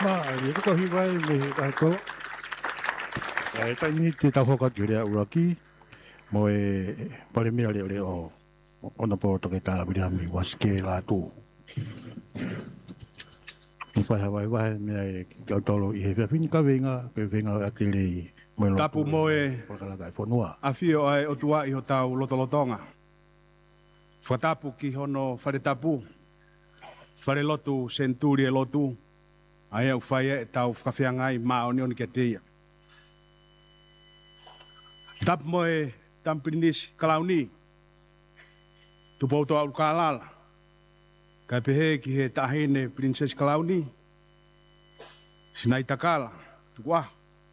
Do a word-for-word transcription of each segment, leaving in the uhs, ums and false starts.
Ma, ni ko hi vai me ka ko. E tai ni te tau hoka ki rea uraki. Mo e pare mea leo leo ona po toke tā wira mi waske la tū. Ni whai hawai wahe mea e ki au tolo i he whea whini ka venga, ke venga a te rei. Tapu moe a fio ai o tua i ho tau lotolotonga. Whatapu ki hono whare tapu. Whare lotu senturi e lotu. Ai au whai e tau whakawhiangai maa oni oni ke teia. Tapu moe tampinisi kalauni. Tupouto au kalala. Kai pehe ki he tahine Princess Kalauni. Sinai takala. Tukua.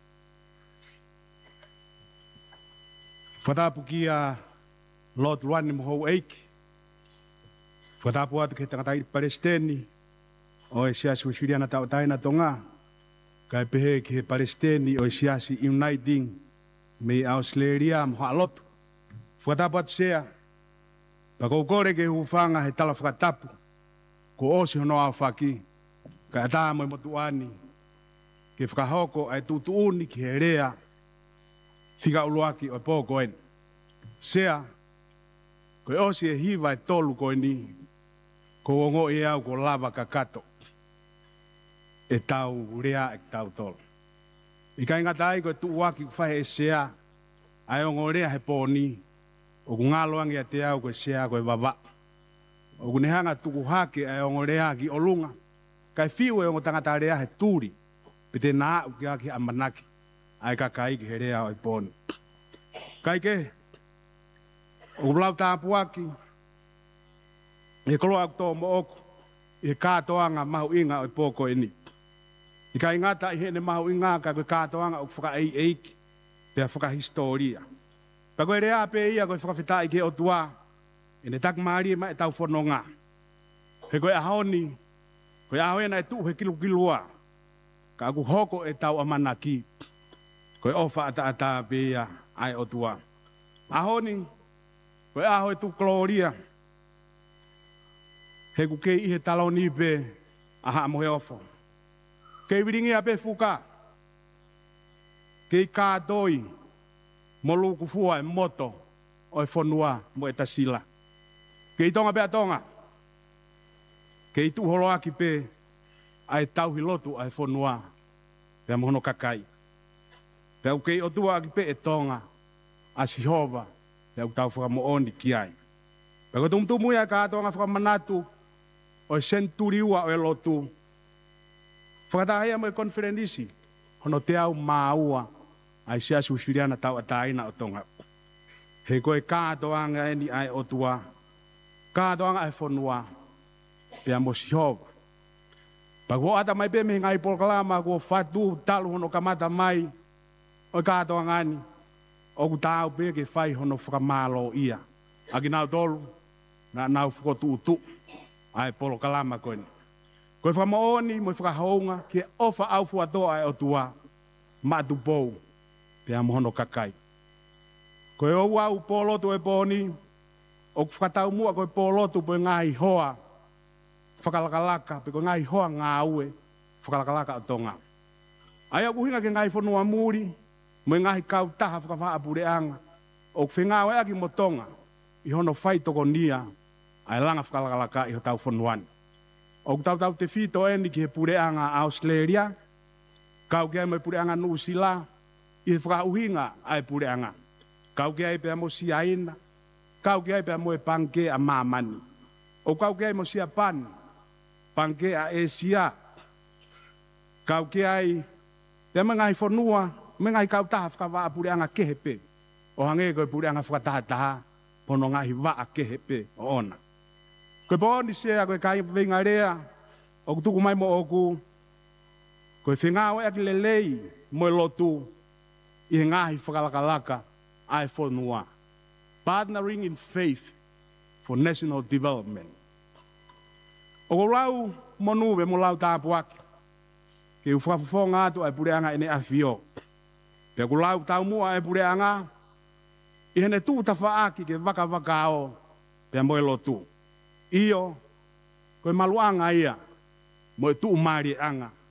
Whatapu ki a Lord Luani Mohou Eiki. Whatapu atu ke tangatai Palestini. O e siasi Siriana tau taina tonga. Kai pehe ki he Palestini o e siasi Uniting me Australia moha lotu. Whatapu atu sea. Pako kore ke hufanga he tala whakatapu. Ko osi hono au whaki. Kai ata mo i motuani. Ke whakahoko ai tutu uni ki he rea. Whika uluaki o pō koen. Sea, koe osi e hiwa e tolu koe ni, ko ongo e au ko lava kakato. E tau rea e tau tolu. I kai ngata ai koe tu uaki whahe e sea, ai ongo rea he pōni, o ku ngaloangi a te au koe sea koe wawa. O ku nehanga tuku hake ai ongo rea ki olunga, kai fiu e ongo tangata rea he tūri, pete naa uki aki amanaki. Ai ka kai ki he rea o i pōni. Kai ke, o blau tāpuaki, e kolo au tō mo oku, e kātoanga mahu inga o i pōko ini. I kai ngata i hene mahu inga ka koe kātoanga o whaka ei eiki, pia whaka historia. Ka koe rea pe ia koe whakawhita i ke o tua, e ne tak maari e ma e tau whanonga. He koe ahoni, koe ahoena e tuu he kilu kilua, ka aku hoko e tau amanaki. Koe ofa ata ata pia ai o tua. Ahoni, koe aho e tu kloria. He ku kei ihe taloni pe, aha mohe ofo. Kei viringi a pe fuka. Kei kātoi, molu kufua e moto, o e whanua mo e tasila. Kei tonga pe a tonga. Kei tu holoaki pe, ai tauhi lotu ai whanua, pe a mohono kakai. Pea u kei o tua aki pe e tonga, a sihova, pea u tau whakamooni ki ai. Pea ko tumtumu ia ka tonga whakamanatu, o e senturi ua o e lotu. Whakatahia mo e konferenisi, hono te au maua, ai siasu Siriana tau ataina o tonga. He koe ka tonga eni ai o tua, ka tonga ai whanua, pea mo sihova. Pea ko ata mai pe me ngai polkalama, ko fatu talu hono kamata mai, o kātoa ngani, o ku tāu pē ke whai hono whakamālo ia. Aki nau tolu, nā nau whakotu utu, ai polo kalama koeni. Koe whamaoni, mo whakahaunga, ke ofa au fuatoa ai o tua, matu pou, pēa mohono kakai. Koe ou au polotu e pōni, o ku whakatau mua koe polotu po ngāi hoa, whakalakalaka, pe koe ngāi hoa ngā ue, whakalakalaka o tonga. Ai au kuhinga ke ngāi whanua muri, mo ngahi kau taha whakawha apureanga, o whengawe aki motonga, i hono whai toko nia, ai langa whakalakalaka i ho tau whanuani. O tau tau te whito eni ki he pureanga Australia, kau kia mo pureanga Nusila, i he whakauhinga ai pureanga. Kau kia i pia mo siaina, kau kia i pia mo e panke a mamani. O kau kia i mo sia pan, panke a Asia, kau kia i pia mo ngahi whanua, me ngai kau taha whakawaa pureanga kehepe. O hange koe pureanga whakataha taha, pono ngahi waa kehepe o ona. Koe pōni sea koe kai winga rea, o kutuku mai mo oku, koe whengawe aki lelei mo e lotu, i he ngahi whakalakalaka ai whanua. Partnering in faith for national development. O ko lau monuwe mo lau tāpuaki, ke u whakafonga atu ai pureanga ene awhio. Pea ku lau tau mua e pureanga, i hene tū tawhaaki ke waka waka o, pea moe lotu. Iyo, koe maluanga ia, mo e tū maari anga,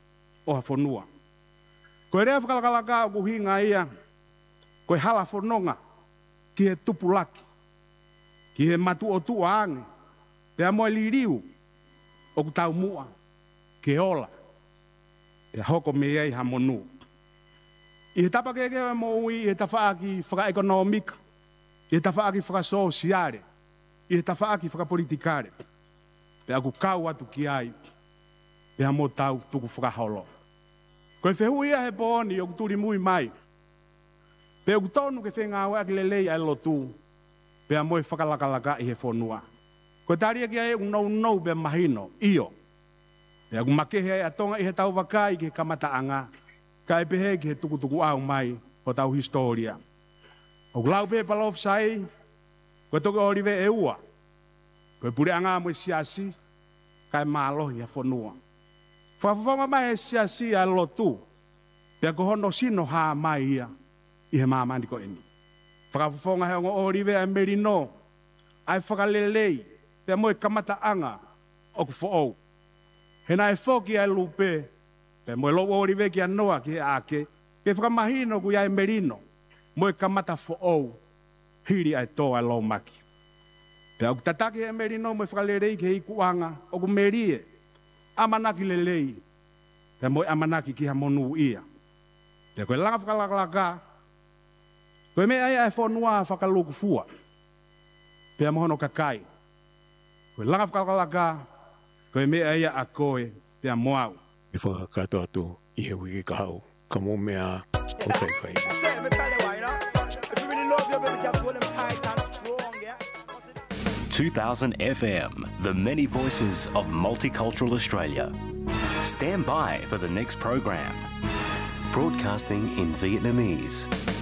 o ha whanua. Koe rea whakalakalaka o kuhinga ia, koe hala whanonga ki he tupulaki, ki he matu o tu aange, te amoe liriu o ku tau mua, ke ola, e hoko me ei ha monu. I he tapa keke mo ui, i he tawhaaki whaka-ekonomika, i he tawhaaki whaka-sosiare, i he tawhaaki whaka-politikare, pe aku kau atu ki ai, pe ha mo tau tuku whakaholo. Koe whehui a he pōni o kuturi mui mai, pe o kutonu ke whengawe aki lelei ai lotu, pe ha moe whakalakalaka i he whonua. Koe taria ki ai unau nau pe mahino, iyo, pe aku makehe ai atonga i he tau wakai ki he kamataanga, ka e pehe ki he tukutuku au mai o tau historia. O kulau pe palof sai, koe toke orive e ua, koe pure anga mo siasi, ka e malohi a whonua. Whawhawha mai e siasi a lotu, pia ko hono sino haa mai ia, i he mamani ko eni. Whakawhawha he ongo orive a merino, ai whakalelei, pia moe kamata anga, o ku whoou. He na e whoki ai lupe, pia moe lo orive ki anoa ki he ake, ke whakamahino ku ia e merino, moe kamata whoou, hiri ai tō ai lo maki. Pea ku tataki he merino moe whakalelei ki he ikuanga, o ku merie, amanaki lelei, pea moe amanaki ki ha monu ia. Pea koe langa whakalakalaka, koe mea ia e whonua whakaluku fua, pea mohono kakai. Koe langa whakalakalaka, koe mea ia a koe, pea moau. I whakakato atu i he wiki kahau, ka mo mea o taiwhai. two thousand F M, the many voices of multicultural Australia. Stand by for the next program. Broadcasting in Vietnamese.